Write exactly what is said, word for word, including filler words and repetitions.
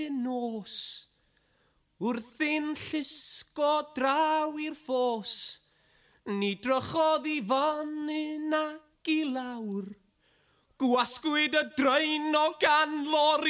nos. Wrthyn llusgo draw i'r ffos, ni drychodd i fan ac i lawr. Gwasgwyd y draen o gan lori.